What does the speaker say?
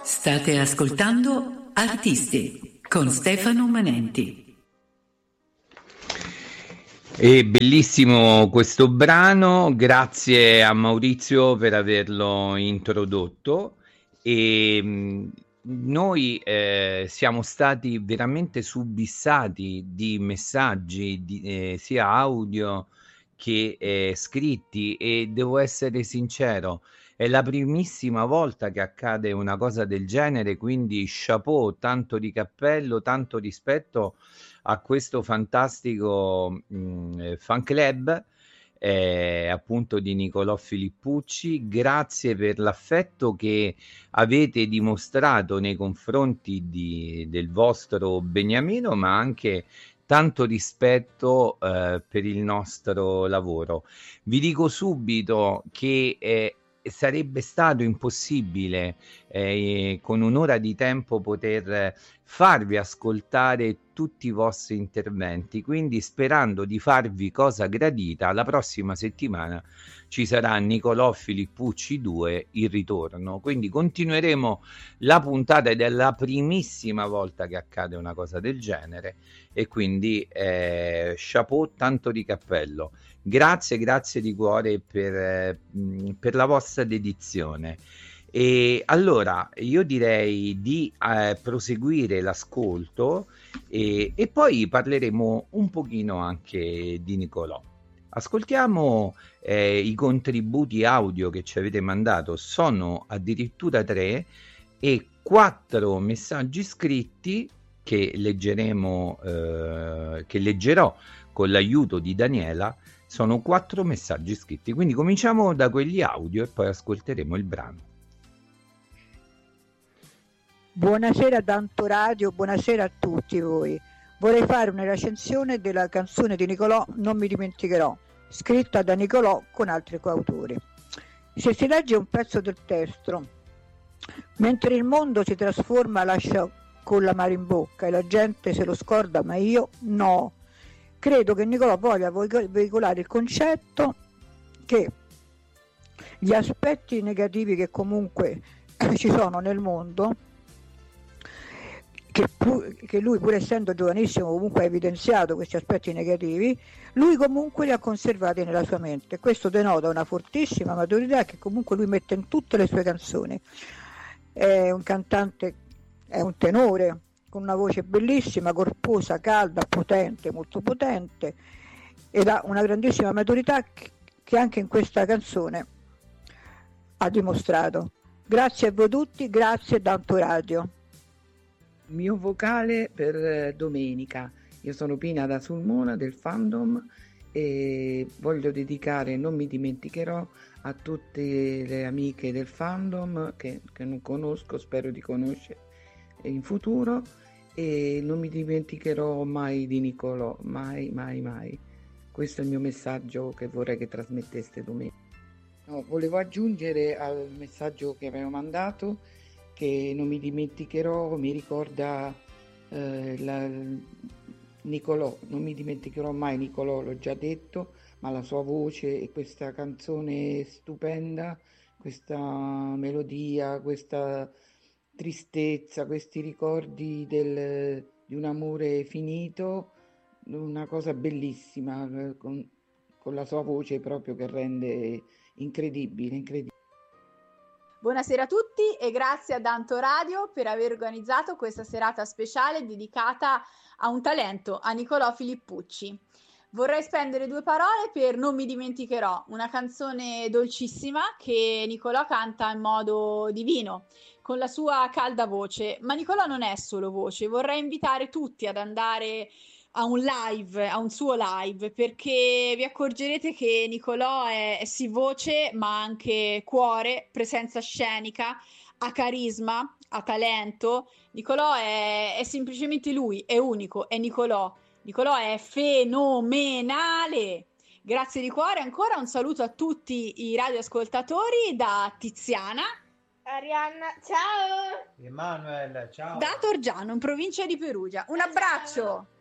State ascoltando Artisti con Stefano Manenti. È bellissimo questo brano, grazie a Maurizio per averlo introdotto. E noi siamo stati veramente subissati di messaggi, sia audio che scritti, e devo essere sincero, è la primissima volta che accade una cosa del genere, quindi chapeau, tanto di cappello, tanto rispetto a questo fantastico fan club, appunto di Nicolò Filippucci. Grazie per l'affetto che avete dimostrato nei confronti del vostro Beniamino, ma anche tanto rispetto per il nostro lavoro. Vi dico subito che sarebbe stato impossibile con un'ora di tempo poter farvi ascoltare tutti i vostri interventi, quindi sperando di farvi cosa gradita, la prossima settimana ci sarà Nicolò Filippucci 2, il ritorno, quindi continueremo la puntata ed è la primissima volta che accade una cosa del genere, e quindi chapeau, tanto di cappello. Grazie di cuore per la vostra dedizione. E allora io direi di proseguire l'ascolto e poi parleremo un pochino anche di Nicolò. Ascoltiamo i contributi audio che ci avete mandato, sono addirittura 3 e 4 messaggi scritti che leggeremo, che leggerò con l'aiuto di Daniela. Sono 4 messaggi scritti, quindi cominciamo da quelli audio e poi ascolteremo il brano. Buonasera Tanto Radio, buonasera a tutti voi. Vorrei fare una recensione della canzone di Nicolò, Non mi dimenticherò, scritta da Nicolò con altri coautori. Se si legge un pezzo del testo, mentre il mondo si trasforma, lascia con l'amaro in bocca e la gente se lo scorda, ma io no. Credo che Nicolò voglia veicolare il concetto che gli aspetti negativi che comunque ci sono nel mondo, che lui, pur essendo giovanissimo, comunque ha evidenziato questi aspetti negativi, lui comunque li ha conservati nella sua mente. Questo denota una fortissima maturità che comunque lui mette in tutte le sue canzoni. È un cantante, è un tenore con una voce bellissima, corposa, calda, potente, molto potente, ed ha una grandissima maturità che anche in questa canzone ha dimostrato. Grazie a voi tutti, grazie Tanto Radio. Mio vocale per domenica. Io sono Pina da Sulmona del fandom e voglio dedicare Non mi dimenticherò a tutte le amiche del fandom che non conosco, spero di conoscere in futuro, e non mi dimenticherò mai di Nicolò, mai. Questo è il mio messaggio che vorrei che trasmetteste domenica. Volevo aggiungere al messaggio che avevo mandato che Non mi dimenticherò mi ricorda Nicolò, non mi dimenticherò mai Nicolò, l'ho già detto, ma la sua voce e questa canzone stupenda, questa melodia, questa tristezza, questi ricordi di un amore finito, una cosa bellissima, con la sua voce proprio che rende incredibile. Buonasera a tutti e grazie a Tanto Radio per aver organizzato questa serata speciale dedicata a un talento, a Nicolò Filippucci. Vorrei spendere 2 parole per Non mi dimenticherò, una canzone dolcissima che Nicolò canta in modo divino, con la sua calda voce. Ma Nicolò non è solo voce, vorrei invitare tutti ad andare a un live, a un suo live, perché vi accorgerete che Nicolò è sì voce, ma anche cuore, presenza scenica, ha carisma, ha talento. Nicolò è semplicemente lui, è unico, è Nicolò. Nicolò è fenomenale. Grazie di cuore, ancora un saluto a tutti i radioascoltatori da Tiziana, Arianna, ciao! Emanuele, ciao! da Torgiano, in provincia di Perugia. Un abbraccio!